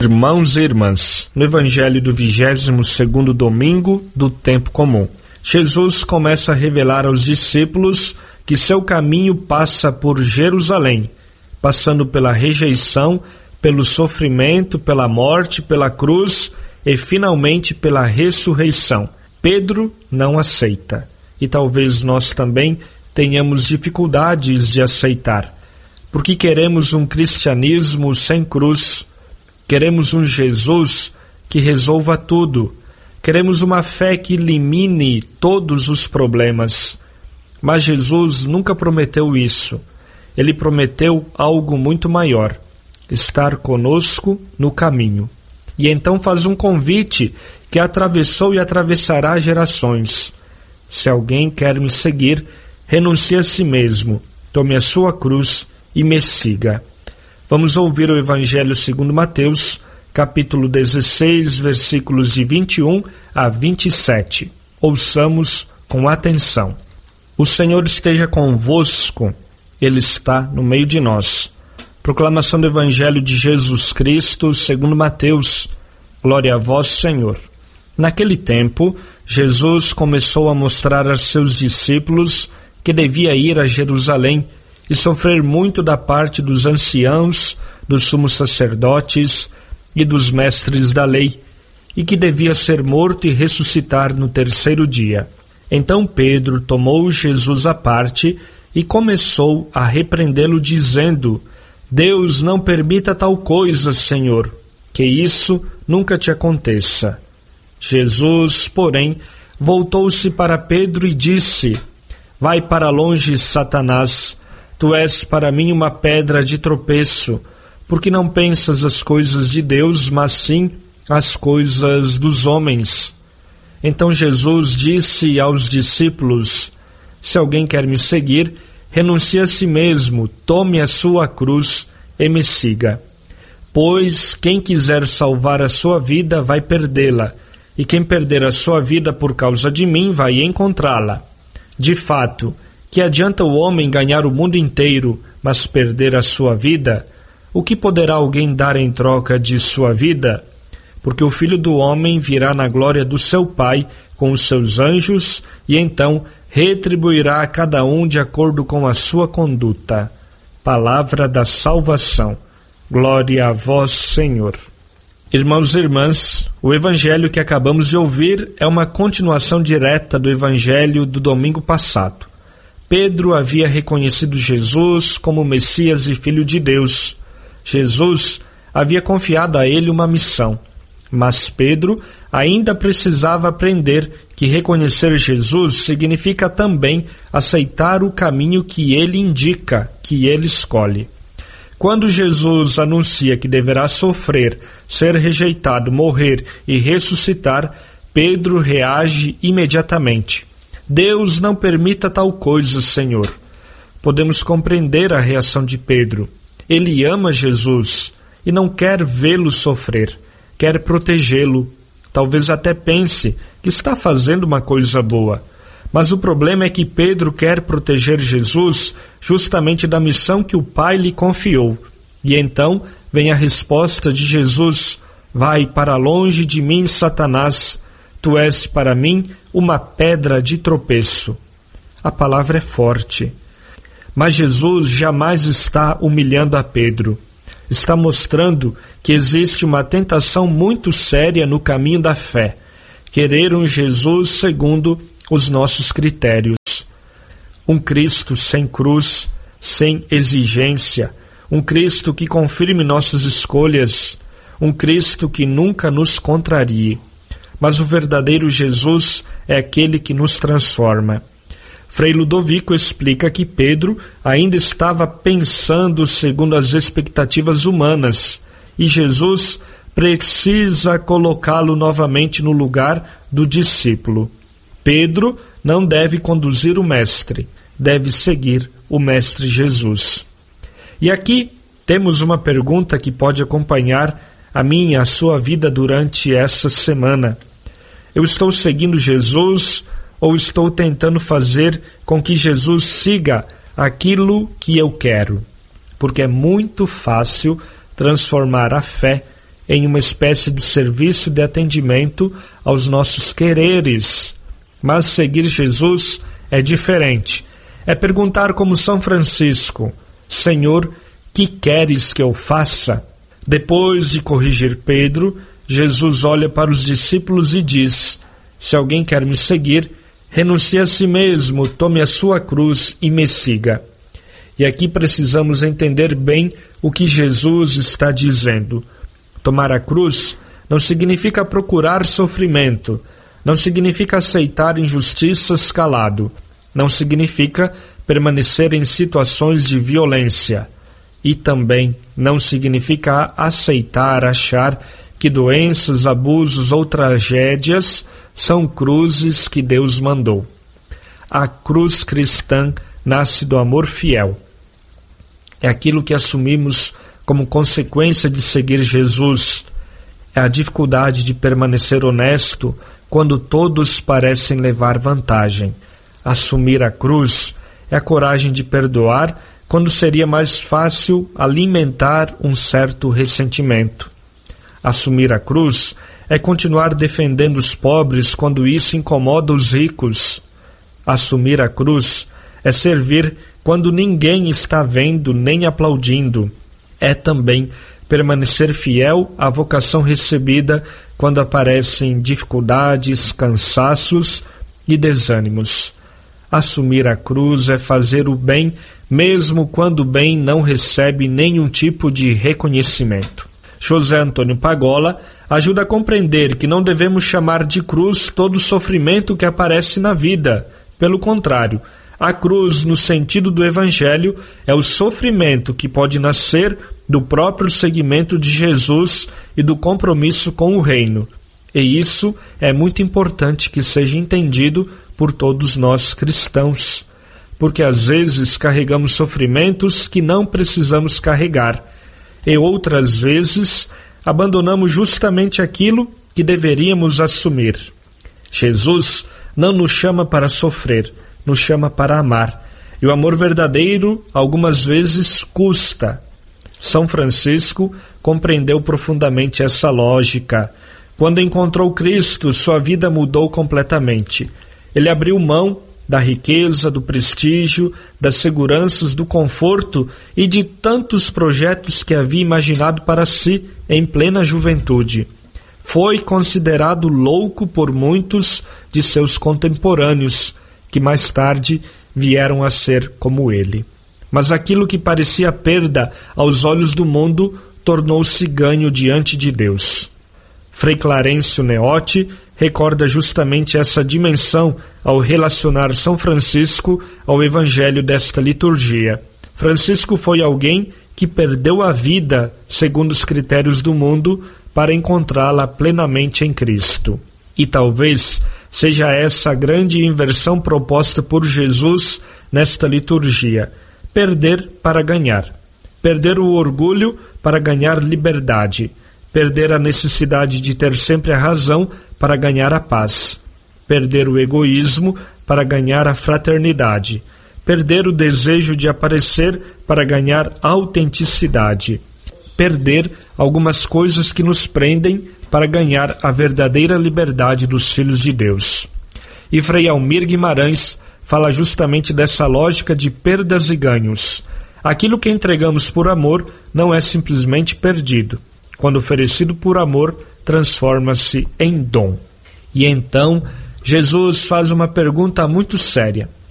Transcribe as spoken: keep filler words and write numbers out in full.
Irmãos e irmãs, no Evangelho do vigésimo segundo domingo do tempo comum, Jesus começa a revelar aos discípulos que seu caminho passa por Jerusalém, passando pela rejeição, pelo sofrimento, pela morte, pela cruz e finalmente pela ressurreição. Pedro não aceita, e talvez nós também tenhamos dificuldades de aceitar, porque queremos um cristianismo sem cruz, queremos um Jesus que resolva tudo, queremos uma fé que elimine todos os problemas. Mas Jesus nunca prometeu isso. Ele prometeu algo muito maior: estar conosco no caminho. E então faz um convite que atravessou e atravessará gerações. Se alguém quer me seguir, renuncie a si mesmo, tome a sua cruz e me siga. Vamos ouvir o Evangelho segundo Mateus, capítulo dezesseis, versículos de vinte e um a vinte e sete. Ouçamos com atenção. O Senhor esteja convosco, Ele está no meio de nós. Proclamação do Evangelho de Jesus Cristo segundo Mateus. Glória a vós, Senhor. Naquele tempo, Jesus começou a mostrar a seus discípulos que devia ir a Jerusalém e sofrer muito da parte dos anciãos, dos sumos sacerdotes e dos mestres da lei, e que devia ser morto e ressuscitar no terceiro dia. Então Pedro tomou Jesus à parte e começou a repreendê-lo, dizendo: Deus não permita tal coisa, Senhor, que isso nunca te aconteça. Jesus, porém, voltou-se para Pedro e disse: Vai para longe, Satanás. Tu és para mim uma pedra de tropeço, porque não pensas as coisas de Deus, mas sim as coisas dos homens. Então Jesus disse aos discípulos: Se alguém quer me seguir, renuncie a si mesmo, tome a sua cruz e me siga. Pois quem quiser salvar a sua vida vai perdê-la, e quem perder a sua vida por causa de mim vai encontrá-la. De fato, que adianta o homem ganhar o mundo inteiro, mas perder a sua vida? O que poderá alguém dar em troca de sua vida? Porque o Filho do Homem virá na glória do seu Pai com os seus anjos, e então retribuirá a cada um de acordo com a sua conduta. Palavra da salvação. Glória a vós, Senhor. Irmãos e irmãs, o Evangelho que acabamos de ouvir é uma continuação direta do Evangelho do domingo passado. Pedro havia reconhecido Jesus como Messias e Filho de Deus. Jesus havia confiado a ele uma missão. Mas Pedro ainda precisava aprender que reconhecer Jesus significa também aceitar o caminho que ele indica, que ele escolhe. Quando Jesus anuncia que deverá sofrer, ser rejeitado, morrer e ressuscitar, Pedro reage imediatamente. Deus não permita tal coisa, Senhor. Podemos compreender a reação de Pedro. Ele ama Jesus e não quer vê-lo sofrer, quer protegê-lo. Talvez até pense que está fazendo uma coisa boa. Mas o problema é que Pedro quer proteger Jesus justamente da missão que o Pai lhe confiou. E então vem a resposta de Jesus: Vai para longe de mim, Satanás. Tu és para mim uma pedra de tropeço. A palavra é forte. Mas Jesus jamais está humilhando a Pedro. Está mostrando que existe uma tentação muito séria no caminho da fé: querer um Jesus segundo os nossos critérios. Um Cristo sem cruz, sem exigência, um Cristo que confirme nossas escolhas, um Cristo que nunca nos contrarie. Mas o verdadeiro Jesus é aquele que nos transforma. Frei Ludovico explica que Pedro ainda estava pensando segundo as expectativas humanas, e Jesus precisa colocá-lo novamente no lugar do discípulo. Pedro não deve conduzir o Mestre, deve seguir o Mestre Jesus. E aqui temos uma pergunta que pode acompanhar a minha, a sua vida durante essa semana. Eu estou seguindo Jesus ou estou tentando fazer com que Jesus siga aquilo que eu quero? Porque é muito fácil transformar a fé em uma espécie de serviço de atendimento aos nossos quereres. Mas seguir Jesus é diferente. É perguntar como São Francisco: Senhor, que queres que eu faça? Depois de corrigir Pedro, Jesus olha para os discípulos e diz: se alguém quer me seguir, renuncie a si mesmo, tome a sua cruz e me siga. E aqui precisamos entender bem o que Jesus está dizendo. Tomar a cruz não significa procurar sofrimento, não significa aceitar injustiças calado, não significa permanecer em situações de violência e também não significa aceitar, achar que doenças, abusos ou tragédias são cruzes que Deus mandou. A cruz cristã nasce do amor fiel. É aquilo que assumimos como consequência de seguir Jesus. É a dificuldade de permanecer honesto quando todos parecem levar vantagem. Assumir a cruz é a coragem de perdoar quando seria mais fácil alimentar um certo ressentimento. Assumir a cruz é continuar defendendo os pobres quando isso incomoda os ricos. Assumir a cruz é servir quando ninguém está vendo nem aplaudindo. É também permanecer fiel à vocação recebida quando aparecem dificuldades, cansaços e desânimos. Assumir a cruz é fazer o bem mesmo quando o bem não recebe nenhum tipo de reconhecimento. José Antônio Pagola ajuda a compreender que não devemos chamar de cruz todo o sofrimento que aparece na vida. Pelo contrário, a cruz, no sentido do Evangelho, é o sofrimento que pode nascer do próprio seguimento de Jesus e do compromisso com o reino. E isso é muito importante que seja entendido por todos nós cristãos, porque às vezes carregamos sofrimentos que não precisamos carregar, e outras vezes abandonamos justamente aquilo que deveríamos assumir. Jesus não nos chama para sofrer, nos chama para amar. E o amor verdadeiro, algumas vezes, custa. São Francisco compreendeu profundamente essa lógica. Quando encontrou Cristo, sua vida mudou completamente. Ele abriu mão da riqueza, do prestígio, das seguranças, do conforto e de tantos projetos que havia imaginado para si em plena juventude. Foi considerado louco por muitos de seus contemporâneos, que mais tarde vieram a ser como ele. Mas aquilo que parecia perda aos olhos do mundo tornou-se ganho diante de Deus. Frei Clarencio Neotti recorda justamente essa dimensão ao relacionar São Francisco ao evangelho desta liturgia. Francisco foi alguém que perdeu a vida, segundo os critérios do mundo, para encontrá-la plenamente em Cristo. E talvez seja essa a grande inversão proposta por Jesus nesta liturgia: perder para ganhar. Perder o orgulho para ganhar liberdade. Perder a necessidade de ter sempre a razão para ganhar a paz. Perder o egoísmo para ganhar a fraternidade. Perder o desejo de aparecer para ganhar autenticidade. Perder algumas coisas que nos prendem para ganhar a verdadeira liberdade dos filhos de Deus. E Frei Almir Guimarães fala justamente dessa lógica de perdas e ganhos. Aquilo que entregamos por amor não é simplesmente perdido. Quando oferecido por amor, transforma-se em dom. E então, Jesus faz uma pergunta muito séria.